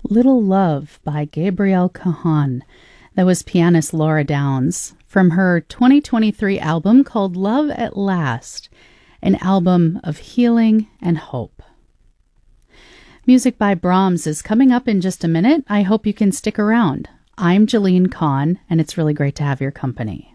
Little Love by Gabrielle Cajon. That was pianist Laura Downs from her 2023 album called Love at Last, an album of healing and hope. Music by Brahms is coming up in just a minute. I hope you can stick around. I'm Jeline Kahn, and it's really great to have your company.